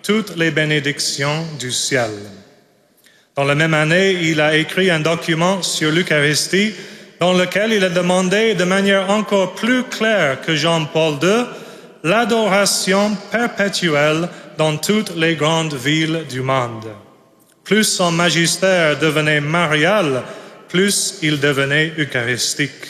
toutes les bénédictions du ciel. Dans la même année, il a écrit un document sur l'Eucharistie dans lequel il a demandé de manière encore plus claire que Jean-Paul II l'adoration perpétuelle dans toutes les grandes villes du monde. Plus son magistère devenait marial, plus il devenait eucharistique.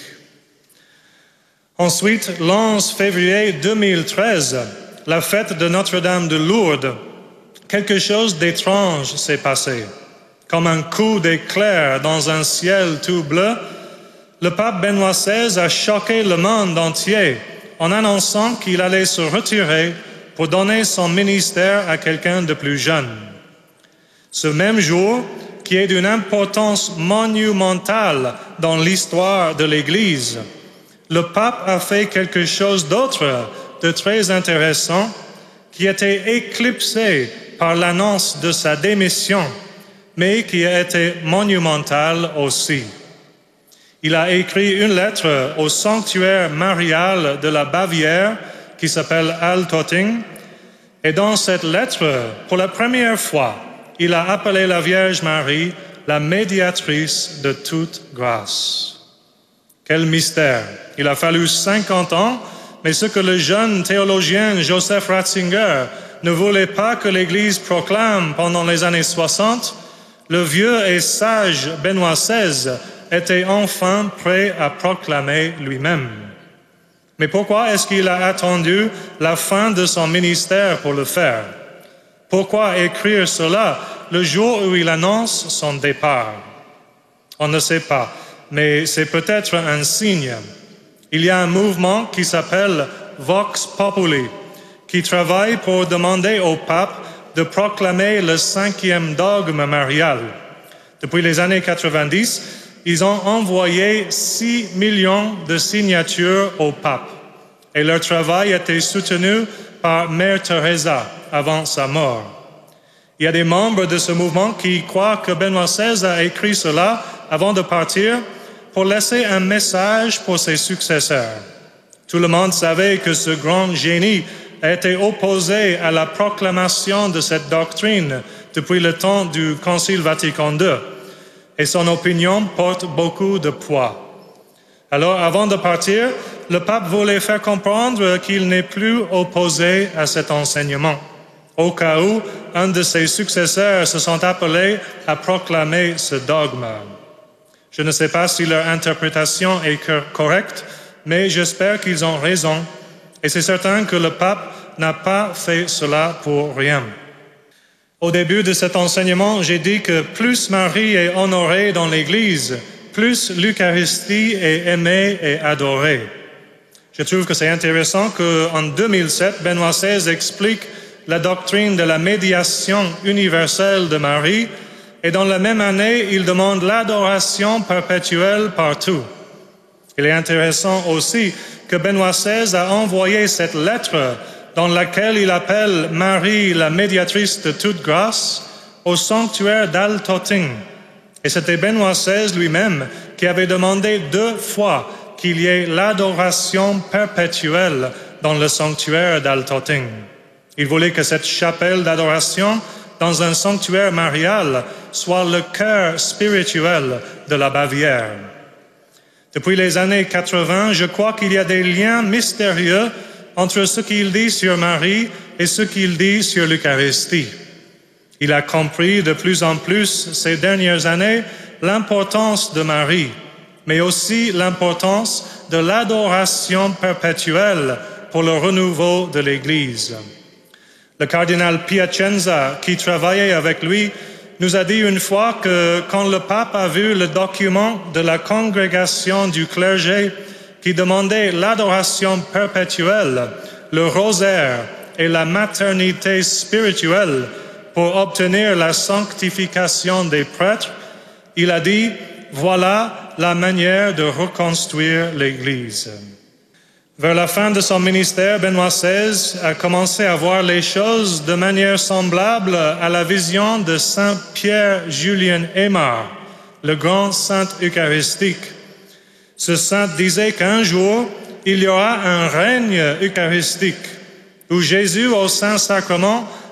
Ensuite, le 11 février 2013, la fête de Notre-Dame de Lourdes, quelque chose d'étrange s'est passé. Comme un coup d'éclair dans un ciel tout bleu, le pape Benoît XVI a choqué le monde entier en annonçant qu'il allait se retirer pour donner son ministère à quelqu'un de plus jeune. Ce même jour, qui est d'une importance monumentale dans l'histoire de l'Église, le pape a fait quelque chose d'autre de très intéressant qui était éclipsé par l'annonce de sa démission, mais qui a été monumental aussi. Il a écrit une lettre au sanctuaire marial de la Bavière qui s'appelle Altötting, et dans cette lettre, pour la première fois, il a appelé la Vierge Marie la médiatrice de toute grâce. Quel mystère! Il a fallu 50 ans, mais ce que le jeune théologien Joseph Ratzinger ne voulait pas que l'Église proclame pendant les années 60, le vieux et sage Benoît XVI était enfin prêt à proclamer lui-même. Mais pourquoi est-ce qu'il a attendu la fin de son ministère pour le faire? Pourquoi écrire cela le jour où il annonce son départ? On ne sait pas, mais c'est peut-être un signe. Il y a un mouvement qui s'appelle Vox Populi, qui travaille pour demander au pape de proclamer le 5e dogme marial. Depuis les années 90, ils ont envoyé 6 millions de signatures au pape et leur travail a été soutenu par Mère Teresa avant sa mort. Il y a des membres de ce mouvement qui croient que Benoît XVI a écrit cela avant de partir pour laisser un message pour ses successeurs. Tout le monde savait que ce grand génie a été opposé à la proclamation de cette doctrine depuis le temps du Concile Vatican II, et son opinion porte beaucoup de poids. Alors, avant de partir, le pape voulait faire comprendre qu'il n'est plus opposé à cet enseignement, au cas où un de ses successeurs se sont appelés à proclamer ce dogme. Je ne sais pas si leur interprétation est correcte, mais j'espère qu'ils ont raison. Et c'est certain que le pape n'a pas fait cela pour rien. Au début de cet enseignement, j'ai dit que plus Marie est honorée dans l'Église, plus l'Eucharistie est aimée et adorée. Je trouve que c'est intéressant qu'en 2007, Benoît XVI explique la doctrine de la médiation universelle de Marie, et dans la même année, il demande l'adoration perpétuelle partout. Il est intéressant aussi que Benoît XVI a envoyé cette lettre dans laquelle il appelle Marie la médiatrice de toute grâce au sanctuaire d'Altötting. Et c'était Benoît XVI lui-même qui avait demandé 2 fois qu'il y ait l'adoration perpétuelle dans le sanctuaire d'Altötting. Il voulait que cette chapelle d'adoration dans un sanctuaire marial soit le cœur spirituel de la Bavière. Depuis les années 80, je crois qu'il y a des liens mystérieux entre ce qu'il dit sur Marie et ce qu'il dit sur l'Eucharistie. Il a compris de plus en plus ces dernières années l'importance de Marie, mais aussi l'importance de l'adoration perpétuelle pour le renouveau de l'Église. Le cardinal Piacenza, qui travaillait avec lui, nous a dit une fois que quand le pape a vu le document de la congrégation du clergé qui demandait l'adoration perpétuelle, le rosaire et la maternité spirituelle pour obtenir la sanctification des prêtres, il a dit « Voilà la manière de reconstruire l'Église ». Vers la fin de son ministère, Benoît XVI a commencé à voir les choses de manière semblable à la vision de Saint Pierre Julien Aymar, le grand saint eucharistique. Ce saint disait qu'un jour, il y aura un règne eucharistique où Jésus au Saint-Sacrement